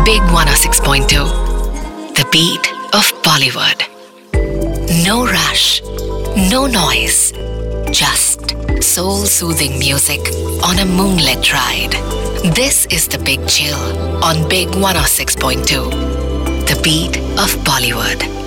Big 106.2, the beat of Bollywood. No rush, no noise, just soul-soothing music on a moonlit ride. This is the Big Chill on Big 106.2, the beat of Bollywood.